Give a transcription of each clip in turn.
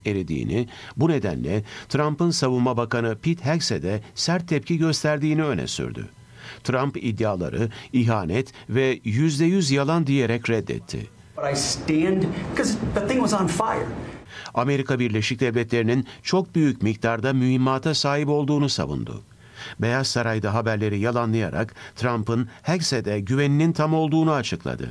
eridiğini, bu nedenle Trump'ın savunma bakanı Pete Hegseth'e sert tepki gösterdiğini öne sürdü. Trump iddiaları ihanet ve %100 yalan diyerek reddetti. Amerika Birleşik Devletleri'nin çok büyük miktarda mühimmata sahip olduğunu savundu. Beyaz Saray'da haberleri yalanlayarak Trump'ın Hegseth'e güveninin tam olduğunu açıkladı.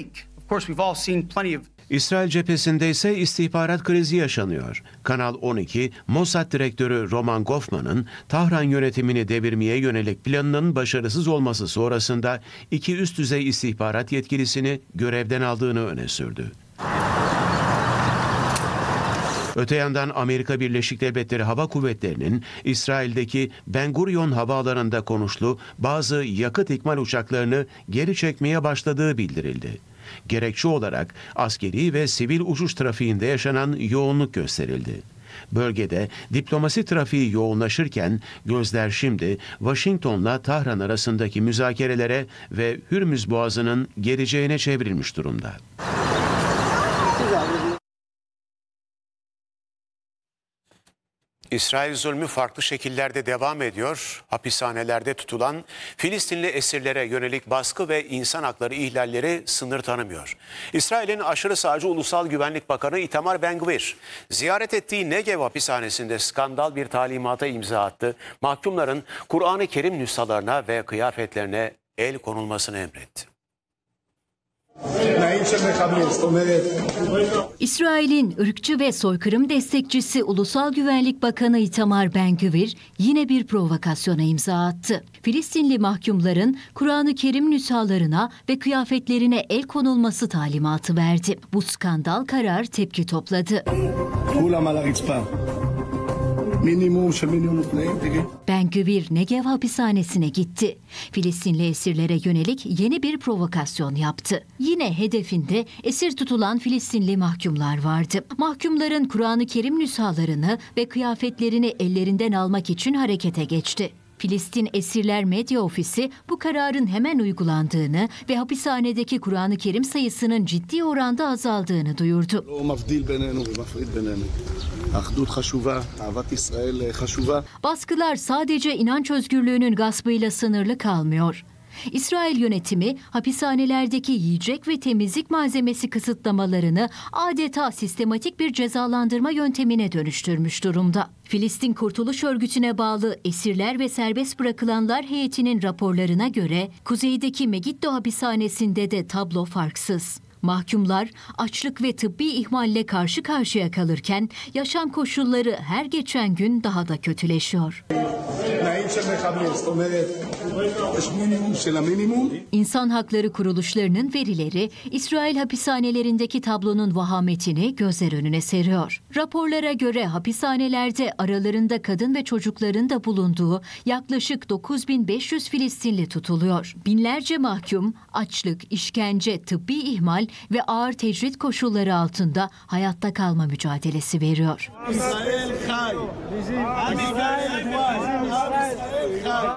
İsrail cephesinde ise istihbarat krizi yaşanıyor. Kanal 12, Mossad direktörü Roman Goffman'ın Tahran yönetimini devirmeye yönelik planının başarısız olması sonrasında 2 üst düzey istihbarat yetkilisini görevden aldığını öne sürdü. Öte yandan Amerika Birleşik Devletleri Hava Kuvvetleri'nin İsrail'deki Ben Gurion havaalanında konuşlu bazı yakıt ikmal uçaklarını geri çekmeye başladığı bildirildi. Gerekçe olarak askeri ve sivil uçuş trafiğinde yaşanan yoğunluk gösterildi. Bölgede diplomasi trafiği yoğunlaşırken gözler şimdi Washington'la Tahran arasındaki müzakerelere ve Hürmüz Boğazı'nın geleceğine çevrilmiş durumda. İsrail zulmü farklı şekillerde devam ediyor. Hapishanelerde tutulan Filistinli esirlere yönelik baskı ve insan hakları ihlalleri sınır tanımıyor. İsrail'in aşırı sağcı Ulusal Güvenlik Bakanı Itamar Ben-Gvir ziyaret ettiği Negev hapishanesinde skandal bir talimata imza attı. Mahkumların Kur'an-ı Kerim nüshalarına ve kıyafetlerine el konulmasını emretti. İsrail'in ırkçı ve soykırım destekçisi Ulusal Güvenlik Bakanı Itamar Ben-Gvir yine bir provokasyona imza attı. Filistinli mahkumların Kur'an-ı Kerim nüshalarına ve kıyafetlerine el konulması talimatı verdi. Bu skandal karar tepki topladı. Ben-Gvir Negev hapishanesine gitti. Filistinli esirlere yönelik yeni bir provokasyon yaptı. Yine hedefinde esir tutulan Filistinli mahkumlar vardı. Mahkumların Kur'an-ı Kerim nüshalarını ve kıyafetlerini ellerinden almak için harekete geçti. Filistin Esirler Medya Ofisi bu kararın hemen uygulandığını ve hapishanedeki Kur'an-ı Kerim sayısının ciddi oranda azaldığını duyurdu. Baskılar sadece inanç özgürlüğünün gaspıyla sınırlı kalmıyor. İsrail yönetimi hapishanelerdeki yiyecek ve temizlik malzemesi kısıtlamalarını adeta sistematik bir cezalandırma yöntemine dönüştürmüş durumda. Filistin Kurtuluş Örgütü'ne bağlı Esirler ve Serbest Bırakılanlar heyetinin raporlarına göre kuzeydeki Megiddo hapishanesinde de tablo farksız. Mahkumlar açlık ve tıbbi ihmalle karşı karşıya kalırken yaşam koşulları her geçen gün daha da kötüleşiyor. İnsan hakları kuruluşlarının verileri İsrail hapishanelerindeki tablonun vahametini gözler önüne seriyor. Raporlara göre hapishanelerde aralarında kadın ve çocukların da bulunduğu yaklaşık 9500 Filistinli tutuluyor. Binlerce mahkum açlık, işkence, tıbbi ihmal ve ağır tecrit koşulları altında hayatta kalma mücadelesi veriyor.